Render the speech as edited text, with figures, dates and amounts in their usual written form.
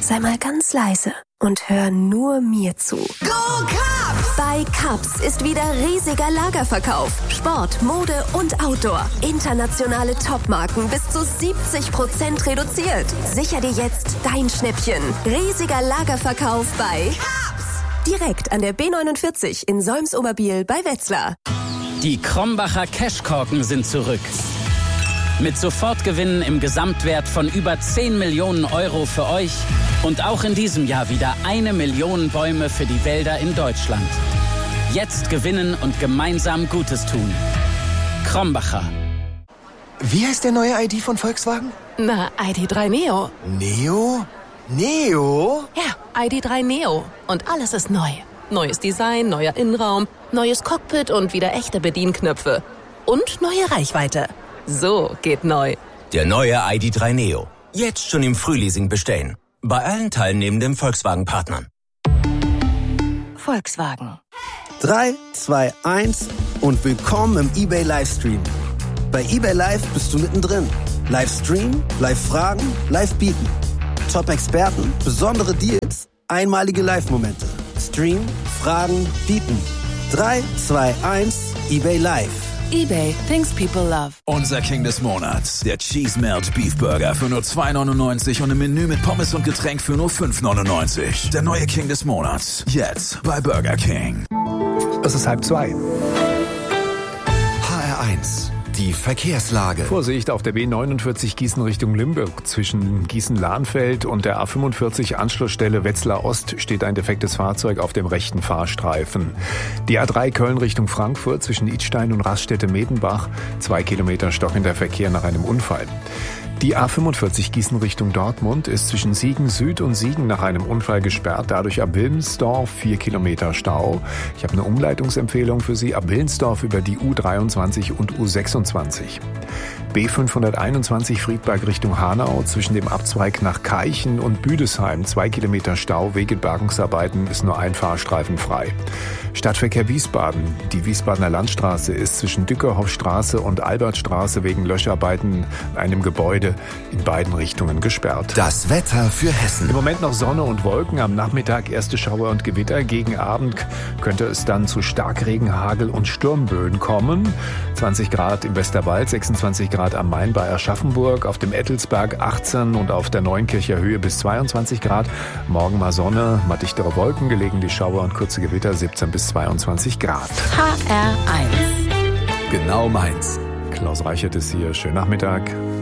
sei mal ganz leise und hör nur mir zu. Go Cubs! Bei Cubs ist wieder riesiger Lagerverkauf. Sport, Mode und Outdoor. Internationale Topmarken bis zu 70% reduziert. Sicher dir jetzt dein Schnäppchen. Riesiger Lagerverkauf bei Cubs! Direkt an der B49 in Solms-Oberbiel bei Wetzlar. Die Krombacher Cashkorken sind zurück. Mit Sofortgewinnen im Gesamtwert von über 10 Millionen Euro für euch und auch in diesem Jahr wieder 1 Million Bäume für die Wälder in Deutschland. Jetzt gewinnen und gemeinsam Gutes tun. Krombacher. Wie heißt der neue ID von Volkswagen? Na, ID.3 Neo. Neo? Neo? Ja, ID.3 Neo. Und alles ist neu. Neues Design, neuer Innenraum, neues Cockpit und wieder echte Bedienknöpfe. Und neue Reichweite. So geht neu. Der neue ID.3 Neo. Jetzt schon im Frühleasing bestellen. Bei allen teilnehmenden Volkswagen-Partnern. Volkswagen. 3, 2, 1 und willkommen im eBay Livestream. Bei eBay Live bist du mittendrin. Livestream, Live-Fragen, Live-Bieten. Top-Experten, besondere Deals, einmalige Live-Momente. Stream, Fragen, Bieten. 3, 2, 1, eBay Live. eBay, things people love. Unser King des Monats, der Cheese Melt Beef Burger für nur $2,99 und im Menü mit Pommes und Getränk für nur $5,99. Der neue King des Monats, jetzt bei Burger King. Es ist 1:30. HR1, die Verkehrslage. Vorsicht auf der B49 Gießen Richtung Limburg. Zwischen Gießen-Lahnfeld und der A45 Anschlussstelle Wetzlar Ost steht ein defektes Fahrzeug auf dem rechten Fahrstreifen. Die A3 Köln Richtung Frankfurt zwischen Idstein und Raststätte-Medenbach. 2 Kilometer stockender Verkehr nach einem Unfall. Die A45 Gießen Richtung Dortmund ist zwischen Siegen Süd und Siegen nach einem Unfall gesperrt. Dadurch ab Wilmsdorf 4 Kilometer Stau. Ich habe eine Umleitungsempfehlung für Sie. Ab Wilmsdorf über die U23 und U26. B521 Friedberg Richtung Hanau zwischen dem Abzweig nach Keichen und Büdesheim 2 Kilometer Stau. Wegen Bergungsarbeiten ist nur ein Fahrstreifen frei. Stadtverkehr Wiesbaden. Die Wiesbadener Landstraße ist zwischen Dückerhoffstraße und Albertstraße wegen Löscharbeiten in einem Gebäude in beiden Richtungen gesperrt. Das Wetter für Hessen. Im Moment noch Sonne und Wolken, am Nachmittag erste Schauer und Gewitter. Gegen Abend könnte es dann zu Starkregen, Hagel und Sturmböen kommen. 20 Grad im Westerwald, 26 Grad am Main bei Aschaffenburg, auf dem Ettelsberg 18 und auf der Neunkircher Höhe bis 22 Grad. Morgen mal Sonne, mal dichtere Wolken, gelegentlich Schauer und kurze Gewitter, 17 bis 22 Grad. HR1. Genau meins. Klaus Reichert ist hier. Schönen Nachmittag.